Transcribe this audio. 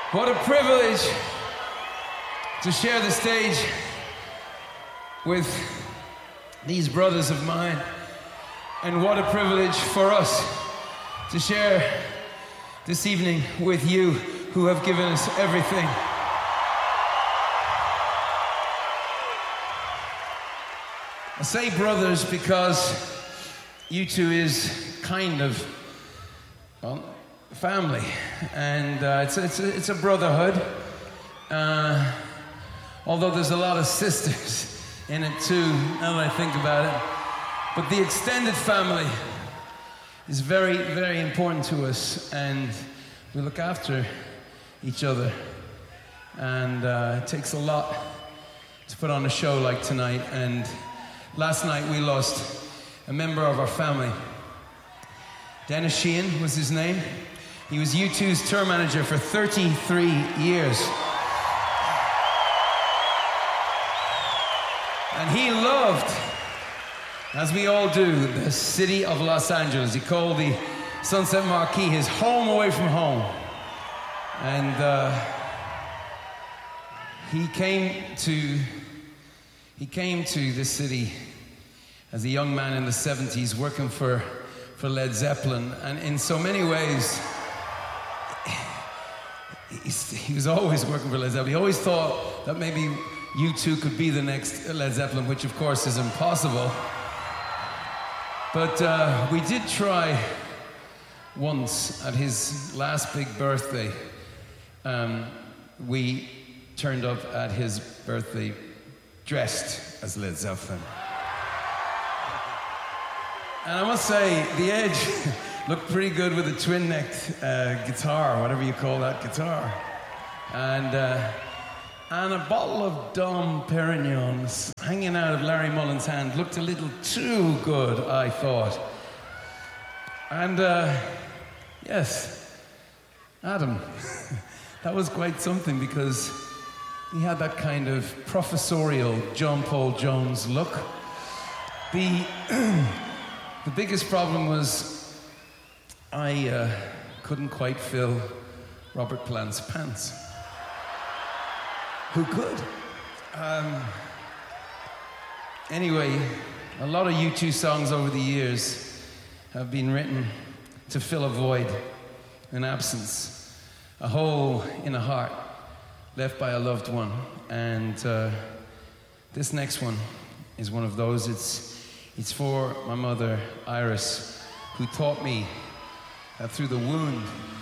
What a privilege to share the stage with these brothers of mine. And what a privilege for us to share this evening with you who have given us everything. I say brothers because U2 is kind of, well, family, and it's a brotherhood. Although there's a lot of sisters in it too, now that I think about it. But the extended family is very, very important to us, and we look after each other. And it takes a lot to put on a show like tonight. And last night we lost a member of our family. Dennis Sheehan was his name. He was U2's tour manager for 33 years. And he loved, as we all do, the city of Los Angeles. He called the Sunset Marquis his home away from home. And he came to this city as a young man in the 70s working for Led Zeppelin. And in so many ways, he was always working for Led Zeppelin. He always thought that maybe U2 could be the next Led Zeppelin, which of course is impossible. But we did try once at his last big birthday. We turned up at his birthday dressed as Led Zeppelin. And I must say, the Edge looked pretty good with a twin-necked guitar, whatever you call that guitar. And a bottle of Dom Perignon hanging out of Larry Mullen's hand looked a little too good, I thought. And yes, Adam, that was quite something, because he had that kind of professorial John Paul Jones look. The biggest problem was I couldn't quite fill Robert Plant's pants. Who could? Anyway, a lot of U2 songs over the years have been written to fill a void, an absence, a hole in a heart left by a loved one. And this next one is one of those. It's for my mother, Iris, who taught me that through the wound